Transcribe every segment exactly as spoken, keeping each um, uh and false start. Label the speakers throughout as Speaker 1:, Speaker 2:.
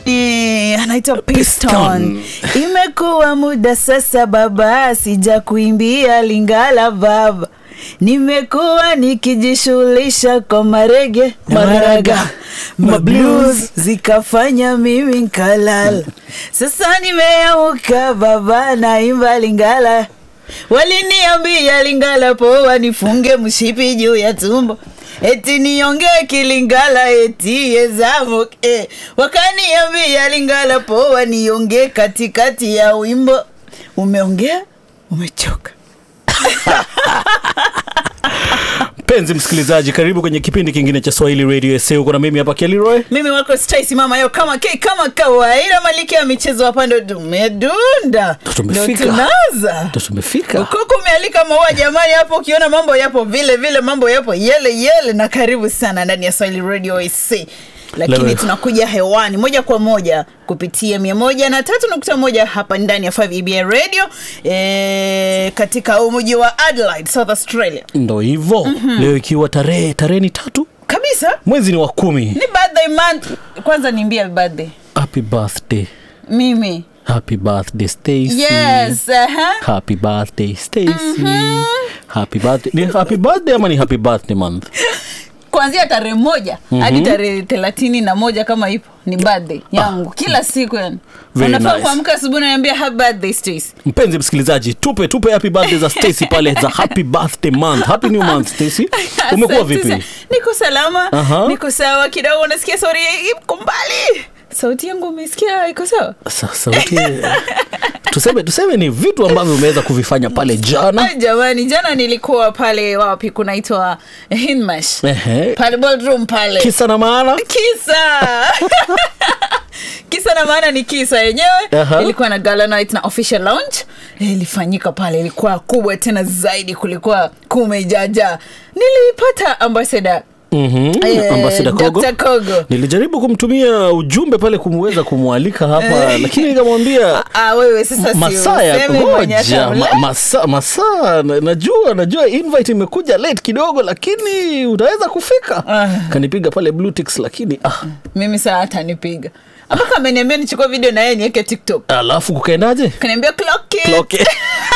Speaker 1: ni anaitwa Piston. Imekuwa muda sasa baba sija kuimbia Lingala baba. Nimekuwa nikijishughulisha kwa marege, maraga, mablues zikafanya mimi nkalala. Sasa nimeamka baba naimba Lingala. Waliniambia Lingala poa nifunge mshipi juu ya tumbo. Eti niongee Kilingala eti ezamuke. Wakaniambia Lingala poa niongee katikati ya wimbo. Umeongea? Umechoka.
Speaker 2: Penzi msikilizaji, karibu kwenye kipindi kingine cha Swahili Radio S A. Uko na mimi hapa Kelly.
Speaker 1: Mimi wako Stacy mama yao kama K kama kawaida maliki ya michezo hapa ndo tumedunda.
Speaker 2: Tumefika.
Speaker 1: Tunaanza.
Speaker 2: Tumefika.
Speaker 1: Uko kumealika maua jamani hapo ukiona mambo yapo vile vile mambo yapo yele yele na karibu sana ndani ya Swahili Radio S A. Lakini Lewe. Tunakuja hewani moja kwa moja kupitia mia moja na tatu nukta moja hapa ndani ya five E B A Radio e, katika mji wa Adelaide, South Australia.
Speaker 2: Ndo hivyo. Mm-hmm. Leo ikiwa tarehe tarehe ni tatu
Speaker 1: kabisa.
Speaker 2: Mwezi ni wa kumi.
Speaker 1: Ni birthday month. Kwanza niambie birthday.
Speaker 2: Happy birthday.
Speaker 1: Mimi.
Speaker 2: Happy birthday Stacy.
Speaker 1: Yes, uh-huh.
Speaker 2: Happy birthday Stacy.
Speaker 1: Mm-hmm.
Speaker 2: Happy birthday. Ni happy birthday ama ni happy birthday month?
Speaker 1: Kuanzia tarehe moja mm-hmm. hadi tarehe thelathini na moja kama ipo ni birthday yangu. Ah. Kila siku yani. Unafaa nice. Kuamka asubuhi na niambia happy birthday Stacy.
Speaker 2: Mpenzi msikilizaji, tupe tupe happy birthday za Stacy pale za happy birthday month. Happy new month Stacy. Umekuwa vipi?
Speaker 1: Niko salama.
Speaker 2: Uh-huh.
Speaker 1: Niko sawa kidogo nasikia sorry iko mbali. Sauti yangu umesikia iko sawa?
Speaker 2: Sa, sauti tuseme tuseme ni vitu ambavyo umeweza kuvifanya pale jana.
Speaker 1: Ay, jamani jana nilikuwa pale wapi kunaitwa Hinmash.
Speaker 2: Ehe.
Speaker 1: Pale ballroom pale.
Speaker 2: Kisa na maana?
Speaker 1: Kisa. Kisa na maana ni kisa yenyewe. Uh-huh. Ilikuwa na gala night na official launch. Ilifanyika pale ilikuwa kubwa tena zaidi kulikuwa kumejaja. Nilipata ambassador
Speaker 2: Mhm. Eh, Ambassador Kogo.
Speaker 1: Doctor Kogo.
Speaker 2: Nilijaribu kumtumia ujumbe pale kumweza kumwalika hapa lakini nikamwambia
Speaker 1: ah wewe sasa si
Speaker 2: Masaya ngoja ma, masa masa najua najua invite imekuja late kidogo lakini utaweza kufika. Ah. Kanipiga pale blue ticks lakini ah
Speaker 1: mimi saa hata nipiga. Hapa kama ameniambia nichukue video na yeye niweke TikTok.
Speaker 2: Alafu kukaendaje?
Speaker 1: Kaniambia clock it.
Speaker 2: Clock it.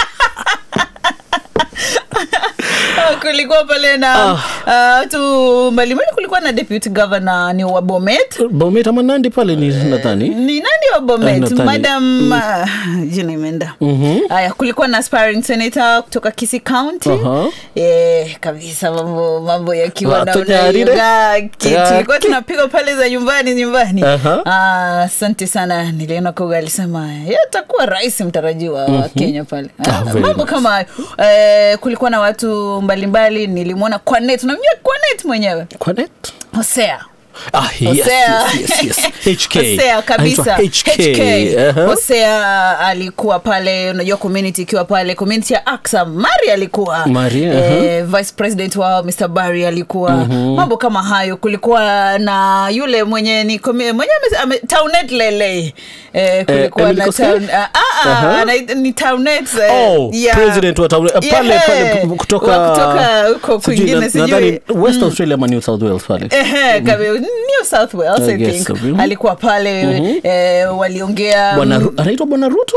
Speaker 1: Kulikuwa pale na watu ah. uh, mbalimbali kulikuwa na deputy governor ni wa Bomet.
Speaker 2: Bomet ama Nandi pale ni nadhani.
Speaker 1: Ni Nandi wa Bomet, uh, madam mm. uh, jina imeenda. Mhm. Haya kulikuwa na aspiring senator kutoka Kisii County. Uh-huh. Eh kabisa mambo mambo yakiwa na unaga kitu. Tulikuwa tunapiga pale za nyumbani nyumbani. Uh-huh. Ah asante sana niliona Kogo alisema yatakuwa rais mtarajiwa mm-hmm. wa Kenya pale. Ah, mambo nice. Kama eh kulikuwa na watu mbalimbali nilimwona Kwanet unamjua Kwanet mwenyewe
Speaker 2: Kwanet
Speaker 1: Hosea
Speaker 2: ah yes,
Speaker 1: Hosea.
Speaker 2: yes yes yes H K
Speaker 1: Hosea kabisa
Speaker 2: H K,
Speaker 1: H K.
Speaker 2: Uh-huh.
Speaker 1: Hosea alikuwa pale unajua community ikiwa pale community ya Aksa Mari alikuwa
Speaker 2: Mari uh-huh.
Speaker 1: eh, vice president wao Mister Barry alikuwa uh-huh. mambo kama hayo kulikuwa na yule mwenye ni mwenye Townet Lele eh, kulikuwa eh, na town ah ah uh-huh. ni Townet eh,
Speaker 2: oh, yeah. president wa Townet uh, pale yeah. pale kutoka
Speaker 1: kutoka huko kwingine sijui
Speaker 2: nadhani West mm. Australia ama New South Wales pale
Speaker 1: eh mm. New South Wales I, I think so. Alikuwa pale mm-hmm. eh, waliongea
Speaker 2: bwana anaitwa bwana Ruto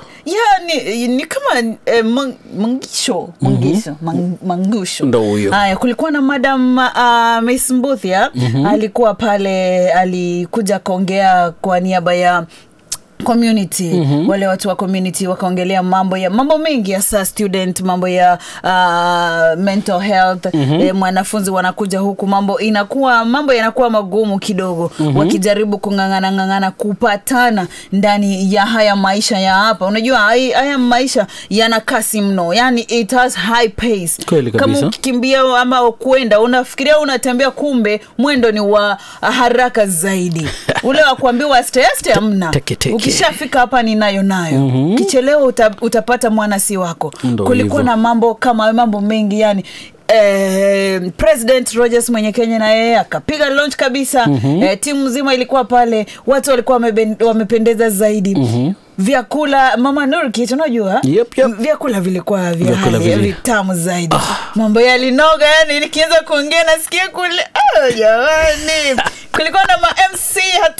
Speaker 1: yeah ni, ni kama eh, Mangisho Mangisho mm-hmm. Mangusho
Speaker 2: ndo huyo.
Speaker 1: Haya kulikuwa na madam uh, Miss Mbuthia mm-hmm. alikuwa pale alikuja kuongea kwa niaba ya community mm-hmm. wale watu wa community wakaongelea mambo ya mambo mengi ya sa student mambo ya uh, mental health mm-hmm. e, mwanafunzi wanakuja huku mambo inakuwa mambo yanakuwa magumu kidogo mm-hmm. wakijaribu kungangana ngangana kupatana ndani ya haya maisha ya hapa unajua haya maisha yana kasi mno yani it has high pace kama ukikimbia ama kwenda unafikiria unatembea kumbe mwendo ni wa haraka zaidi ule wa kuambiwa stay stay amna ukishafika hapa ninayo nayo mm-hmm. kichelewa uta, utapata mwana si wako ndo kulikuwa hivyo. Na mambo kama mambo mengi yani eh, President Rogers mwenye Kenya na yeye akapiga launch kabisa mm-hmm. eh, timu nzima ilikuwa pale watu walikuwa wamependeza zaidi mm-hmm. vyakula mama Nurki tunajua
Speaker 2: yep, yep.
Speaker 1: vyakula vilikuwa vya hali vitamu zaidi ah. mambo yalinoga yani nikianza kuongea nasikia kule oh jamani kulikuwa na ma M C hatari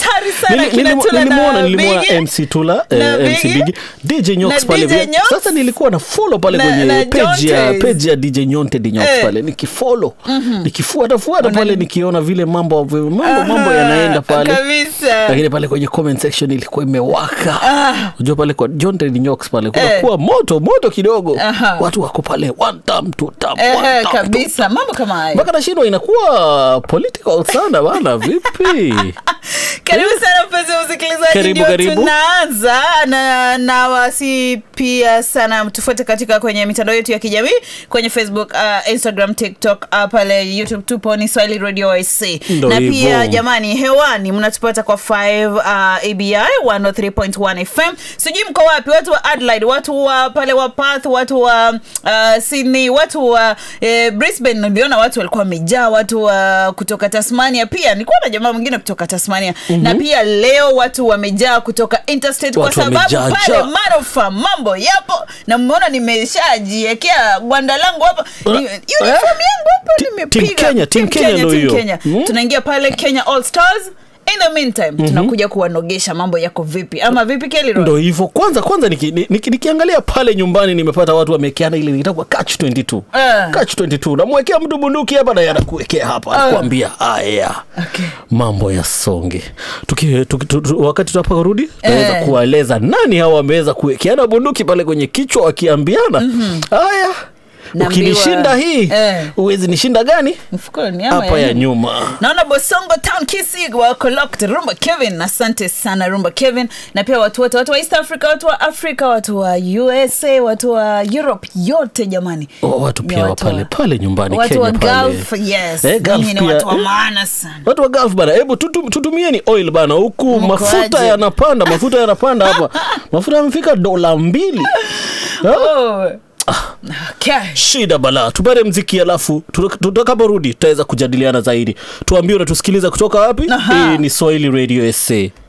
Speaker 1: sana
Speaker 2: Nili-
Speaker 1: kina
Speaker 2: nilimu-
Speaker 1: Tula
Speaker 2: nilimuona
Speaker 1: na
Speaker 2: nilimuona
Speaker 1: Biggie.
Speaker 2: M C Tula,
Speaker 1: Na
Speaker 2: eh, M C
Speaker 1: Biggie.
Speaker 2: Biggie, D J Nyox
Speaker 1: Na
Speaker 2: pale
Speaker 1: D J
Speaker 2: vile.
Speaker 1: Nyox.
Speaker 2: Sasa nilikuwa na follow pale
Speaker 1: Na-
Speaker 2: kwenye
Speaker 1: na
Speaker 2: page ya
Speaker 1: Jontes.
Speaker 2: page ya D J Nyonte D Nyox
Speaker 1: Eh.
Speaker 2: pale nikifollow, nikifuata fuata
Speaker 1: Una-
Speaker 2: pale nikiona vile mambo mambo mambo
Speaker 1: Aha,
Speaker 2: yanaenda pale.
Speaker 1: kabisa.
Speaker 2: Lakini pale kwenye comment section ilikuwa imewaka.
Speaker 1: Ah.
Speaker 2: Unajua pale kwa Jonte D Nyox pale kuna
Speaker 1: Eh.
Speaker 2: kuwa moto moto kidogo.
Speaker 1: Aha.
Speaker 2: Watu wako pale one time two time one
Speaker 1: Eh,
Speaker 2: time, two
Speaker 1: kabisa mambo kama hayo.
Speaker 2: mpaka nashindwa inakuwa political sana bana, vipi?
Speaker 1: Karibu sana mpenzi msikilizaji,
Speaker 2: Karibu,
Speaker 1: ndio
Speaker 2: karibu.
Speaker 1: tunaanza na, na wasi pia sana tufuate katika kwenye mitandao yetu ya kijamii kwenye Facebook, uh, Instagram, TikTok, uh, pale YouTube tupo ni Swahili Radio I C.
Speaker 2: Ndo
Speaker 1: Na
Speaker 2: hivyo.
Speaker 1: pia jamani, hewani mnatupata kwa five uh, A B I one oh three point one F M. Sijui mko wapi, watu wa Adelaide, watu wa pale wa Perth, watu wa uh, Sydney, watu wa eh, Brisbane. Niliona watu walikuwa wamejaa, watu wa kutoka Tasmania pia. Nilikuwa na jamaa mwingine kutoka Tasmania. Mm-hmm. Na pia leo watu wamejaa kutoka interstate,
Speaker 2: Watu
Speaker 1: kwa sababu
Speaker 2: wamejaa,
Speaker 1: pale
Speaker 2: jaa.
Speaker 1: Marofa mambo yapo, na mmeona nimeshajiwekea gwanda langu hapa, ni- uniform yangu hapa
Speaker 2: Ti-
Speaker 1: nimepiga.
Speaker 2: Team Kenya, Team Kenya ndo
Speaker 1: Team
Speaker 2: hiyo.
Speaker 1: Kenya.
Speaker 2: Mm.
Speaker 1: Tunaingia pale Kenya All Stars. In the meantime, mm-hmm. tunakuja kuwanogesha mambo yako vipi ama vipi Kelly Roy?
Speaker 2: Ndo hivyo. Kwanza kwanza niki, niki, nikiangalia pale nyumbani nimepata watu wamekeana ile inaitwa catch twenty two.
Speaker 1: Uh.
Speaker 2: Catch twenty two. Namwekea mtu bunduki hapa na yanakuwekea hapa.
Speaker 1: Uh.
Speaker 2: Anakuambia haya. Okay. Mambo ya songe. Tuki, tuki, tuki, wakati tunaporudi tunaweza
Speaker 1: Eh.
Speaker 2: kuwaeleza nani hawa wameweza kuwekeana bunduki pale kwenye kichwa wakiambiana. Mm-hmm. Haya.
Speaker 1: Naambiwa-
Speaker 2: Ukinishinda hii,
Speaker 1: Eh.
Speaker 2: uwezi nishinda gani?
Speaker 1: Mfukoni ama
Speaker 2: Hapa ya
Speaker 1: nini?
Speaker 2: nyuma.
Speaker 1: Naona Bosongo Town Kisii wako locked. Rumba Kevin, asante sana Rumba Kevin. Na pia watu wote, watu wa East Africa, watu wa Africa, watu wa U S A, watu wa Europe, yote jamani.
Speaker 2: O, watu pia
Speaker 1: Ni
Speaker 2: wa
Speaker 1: watu
Speaker 2: pale
Speaker 1: wa-
Speaker 2: pale nyumbani
Speaker 1: watu
Speaker 2: Kenya
Speaker 1: wa
Speaker 2: pale.
Speaker 1: Gulf, yes.
Speaker 2: Eh, Gulf
Speaker 1: Nyinyi ni
Speaker 2: pia,
Speaker 1: watu wa
Speaker 2: eh.
Speaker 1: maana sana.
Speaker 2: Watu wa Gulf bana, hebu tutu, tutumieni oil bana, huku
Speaker 1: Mko
Speaker 2: mafuta
Speaker 1: aje?
Speaker 2: yanapanda, mafuta yanapanda hapa. Mafuta yamefika dola mbili. Ha?
Speaker 1: Oh. Okay.
Speaker 2: Shida bala. Tupate mziki alafu tutakaporudi tutaweza kujadiliana zaidi. Tuambie unatusikiliza kutoka wapi?
Speaker 1: Aha.
Speaker 2: Hii ni Swahili Radio S A.